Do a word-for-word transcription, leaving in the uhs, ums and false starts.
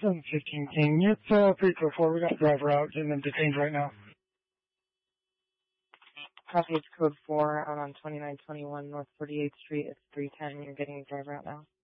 seven fifteen King. It's uh, three four four. We got a driver out, getting them detained right now. Copy, it's code four out on twenty-nine twenty-one North forty-eighth Street. It's three ten. You're getting a driver out now.